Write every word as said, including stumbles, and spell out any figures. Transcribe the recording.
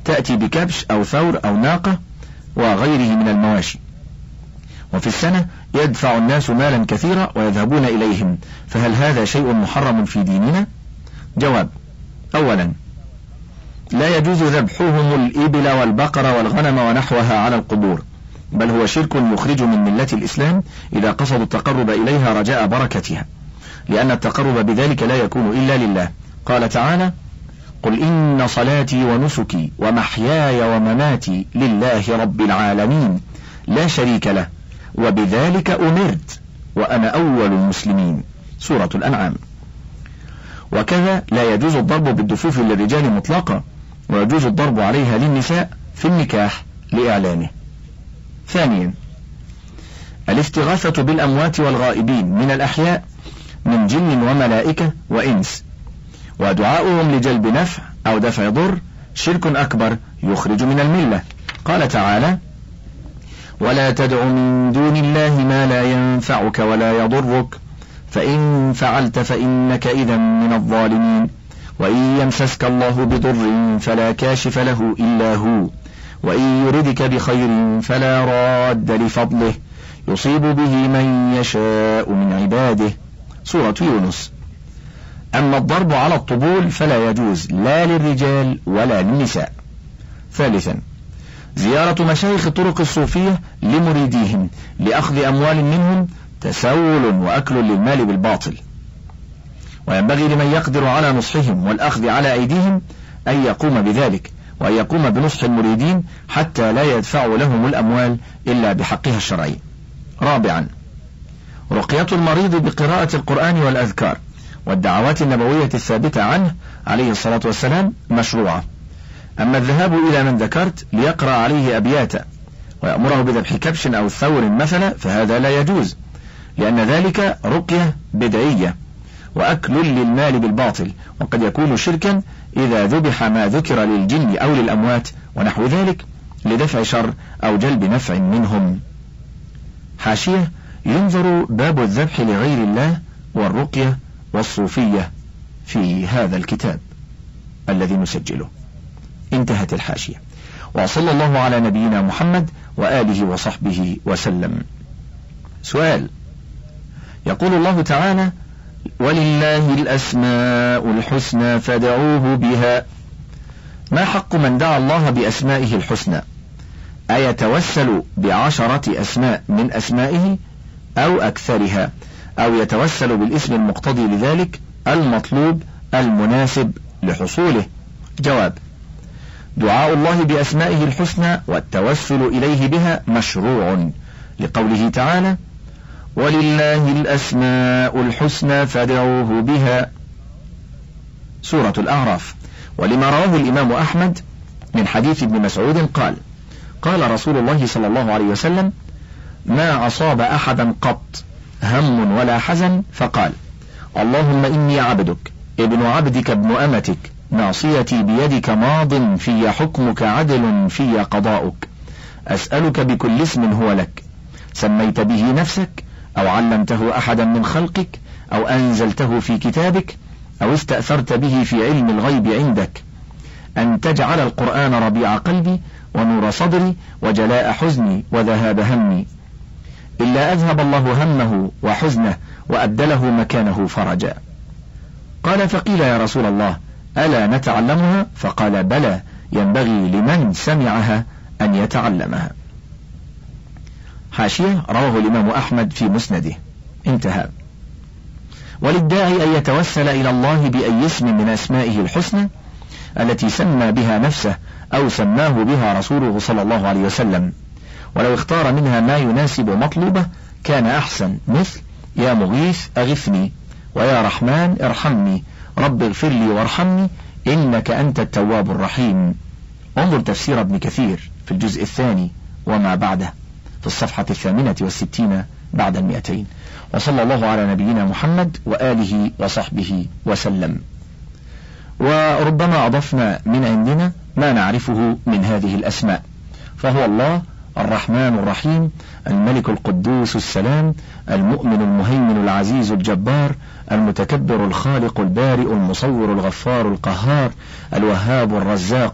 تأتي بكبش أو ثور أو ناقة وغيره من المواشي، وفي السنة يدفع الناس مالا كثيرا ويذهبون إليهم، فهل هذا شيء محرم في ديننا؟ جواب: أولا، لا يجوز ذبحهم الإبل والبقر والغنم ونحوها على القبور، بل هو شرك يخرج من ملة الإسلام إذا قصدوا التقرب إليها رجاء بركتها، لأن التقرب بذلك لا يكون إلا لله. قال تعالى: قل إن صلاتي ونسكي ومحياي ومماتي لله رب العالمين لا شريك له وبذلك أمرت وأنا أول المسلمين. سورة الأنعام. وكذا لا يجوز الضرب بالدفوف للرجال مطلقا، ويجوز الضرب عليها للنساء في النكاح لإعلانه. ثانيا، الاستغاثة بالأموات والغائبين من الأحياء من جن وملائكة وإنس، ودعاؤهم لجلب نفع أو دفع ضر شرك أكبر يخرج من الملة. قال تعالى: ولا تدع من دون الله ما لا ينفعك ولا يضرك فإن فعلت فإنك إذا من الظالمين، وإن يمسسك الله بضر فلا كاشف له إلا هو، وإن يردك بخير فلا راد لفضله يصيب به من يشاء من عباده. سورة يونس. أما الضرب على الطبول فلا يجوز لا للرجال ولا للنساء. ثالثا، زيارة مشايخ الطرق الصوفية لمريديهم لأخذ أموال منهم تسول وأكل للمال بالباطل، وينبغي لمن يقدر على نصحهم والأخذ على أيديهم أن يقوم بذلك، وأن يقوم بنصح المريدين حتى لا يدفعوا لهم الأموال إلا بحقها الشرعي. رابعا، رقية المريض بقراءة القرآن والأذكار والدعوات النبوية الثابتة عنه عليه الصلاة والسلام مشروعة. أما الذهاب إلى من ذكرت ليقرأ عليه أبياتا ويأمره بذبح كبش أو ثور مثلا فهذا لا يجوز، لأن ذلك رقية بدعية وأكل للمال بالباطل، وقد يكون شركا إذا ذبح ما ذكر للجن أو للأموات ونحو ذلك لدفع شر أو جلب نفع منهم. حاشية: ينظر باب الذبح لغير الله والرقية والصوفية في هذا الكتاب الذي نسجله. انتهت الحاشية. وصلى الله على نبينا محمد وآله وصحبه وسلم. سؤال: يقول الله تعالى: ولله الأسماء الحسنى فادعوه بها، ما حق من دعا الله بأسمائه الحسنى؟ أيتوسل بعشرة أسماء من أسمائه أو أكثرها، أو يتوسل بالاسم المقتضي لذلك المطلوب المناسب لحصوله؟ جواب: دعاء الله بأسمائه الحسنى والتوسل إليه بها مشروع، لقوله تعالى: ولله الأسماء الحسنى فادعوه بها. سورة الأعراف. ولما رواه الإمام أحمد من حديث ابن مسعود قال: قال رسول الله صلى الله عليه وسلم: ما أصاب أحدا قط هم ولا حزن فقال: اللهم إني عبدك ابن عبدك ابن أمتك ناصيتي بيدك ماض في حكمك عدل في قضاؤك، أسألك بكل اسم هو لك سميت به نفسك أو علمته أحدا من خلقك أو أنزلته في كتابك أو استأثرت به في علم الغيب عندك، أن تجعل القرآن ربيع قلبي ونور صدري وجلاء حزني وذهاب همي، إلا أذهب الله همه وحزنه وأبدله مكانه فرجا. قال: فقيل يا رسول الله ألا نتعلمها؟ فقال: بلى، ينبغي لمن سمعها أن يتعلمها. حاشية: رواه الإمام أحمد في مسنده. انتهى. وللداعي أن يتوسل إلى الله بأي اسم من أسمائه الحسنى التي سمى بها نفسه أو سماه بها رسوله صلى الله عليه وسلم، ولو اختار منها ما يناسب مطلوبه كان أحسن، مثل: يا مغيث أغثني، ويا رحمن ارحمني، رب اغفر لي وارحمني إنك أنت التواب الرحيم. انظر تفسير ابن كثير في الجزء الثاني وما بعده في الصفحة الثامنة والستين بعد المئتين. وصلى الله على نبينا محمد وآله وصحبه وسلم. وربما أضفنا من عندنا ما نعرفه من هذه الأسماء، فهو الله الرحمن الرحيم، الملك القدوس السلام، المؤمن المهيمن العزيز الجبار، المتكبر الخالق البارئ المصور الغفار القهار، الوهاب الرزاق